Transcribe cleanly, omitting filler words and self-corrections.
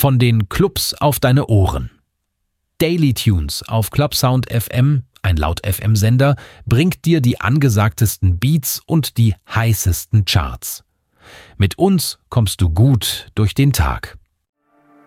von den Clubs auf deine Ohren. Daily Tunes auf Clubsound FM, ein Laut-FM-Sender, bringt dir die angesagtesten Beats und die heißesten Charts. Mit uns kommst du gut durch den Tag.